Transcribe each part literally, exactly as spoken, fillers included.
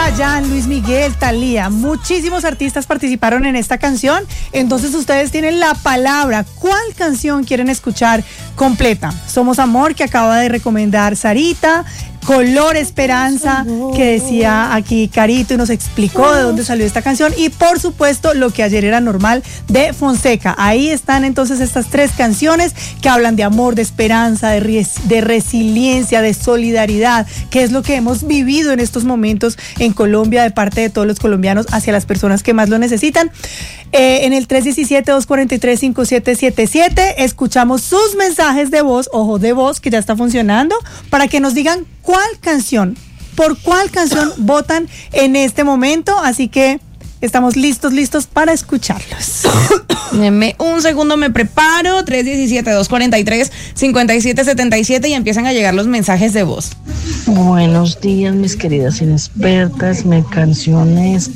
Chayanne, Luis Miguel, Thalía, muchísimos artistas participaron en esta canción. Entonces ustedes tienen la palabra. ¿Cuál canción quieren escuchar completa? Somos Amor, que acaba de recomendar Sarita. Color Esperanza, que decía aquí Carito y nos explicó de dónde salió esta canción, y por supuesto Lo que ayer era normal de Fonseca. Ahí están entonces estas tres canciones que hablan de amor, de esperanza, de, res, de resiliencia, de solidaridad, que es lo que hemos vivido en estos momentos en Colombia de parte de todos los colombianos hacia las personas que más lo necesitan. Eh, en el tres uno siete, dos cuatro tres, cinco siete siete siete escuchamos sus mensajes de voz, ojo, de voz, que ya está funcionando, para que nos digan cuál canción, por cuál canción votan en este momento. Así que estamos listos, listos para escucharlos. Denme un segundo, me preparo. tres uno siete, dos cuatro tres, cinco siete siete siete y empiezan a llegar los mensajes de voz. Buenos días, mis queridas inexpertas. Mi canción es,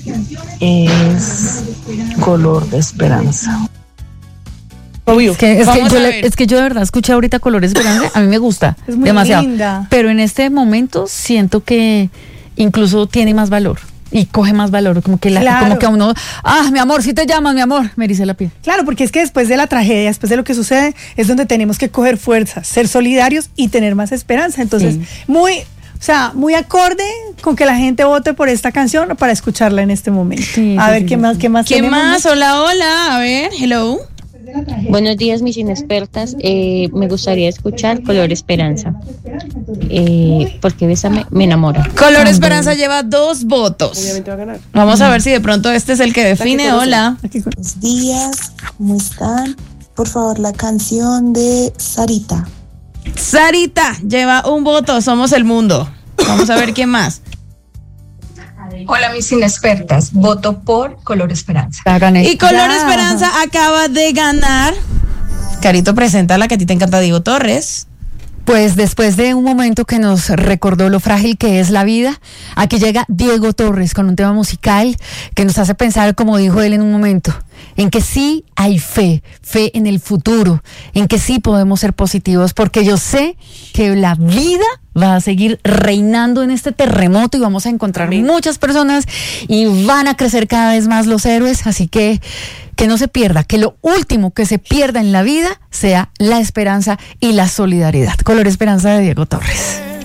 es Color de Esperanza. Obvio. Es que, es, que yo le, es que yo de verdad escuché ahorita Color Esperanza, a mí me gusta es muy demasiado, linda. Pero en este momento siento que incluso tiene más valor y coge más valor, como que la, claro. como que a uno, ah, mi amor, si te llamas, mi amor, me eriza la piel. Claro, porque es que después de la tragedia, después de lo que sucede, es donde tenemos que coger fuerzas, ser solidarios y tener más esperanza. Entonces, sí. muy, o sea, muy acorde con que la gente vote por esta canción para escucharla en este momento. Sí, a sí, ver, sí, ¿qué sí. más? ¿Qué más? ¿Qué tenemos? más? Hola, hola. A ver, hello. Buenos días, mis inexpertas. Eh, me gustaría escuchar Color Esperanza. Eh, porque Bésame me enamora. Color Esperanza lleva dos votos. Obviamente va a ganar. Vamos a ver si de pronto este es el que define. Hola. Buenos días, ¿cómo están? Por favor, la canción de Sarita. Sarita lleva un voto. Somos el mundo. Vamos a ver quién más. Hola, mis inexpertas, voto por Color Esperanza. Y Color ya. Esperanza acaba de ganar. Carito, presenta la que a ti te encanta, Diego Torres. Pues después de un momento que nos recordó lo frágil que es la vida, aquí llega Diego Torres con un tema musical que nos hace pensar, como dijo él en un momento, en que sí hay fe, fe en el futuro, en que sí podemos ser positivos, porque yo sé que la vida va a seguir reinando en este terremoto y vamos a encontrar Amén. muchas personas y van a crecer cada vez más los héroes, así que que no se pierda, que lo último que se pierda en la vida sea la esperanza y la solidaridad. Color Esperanza de Diego Torres.